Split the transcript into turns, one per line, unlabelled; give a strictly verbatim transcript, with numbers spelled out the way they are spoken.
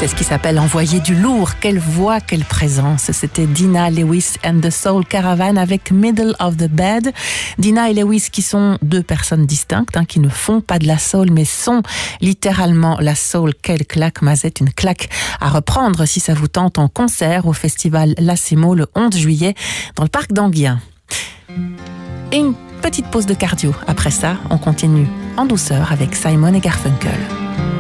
C'est ce qui s'appelle envoyer du lourd. Quelle voix, quelle présence. C'était Dina Lewis and the Soul Caravan avec Middle of the Bed. Dina et Lewis qui sont deux personnes distinctes, hein, qui ne font pas de la soul, mais sont littéralement la soul. Quelle claque, Mazette, une claque à reprendre si ça vous tente en concert au festival Lacemo le onze juillet dans le parc d'Anguien. Et une petite pause de cardio. Après ça, on continue en douceur avec Simon et Garfunkel.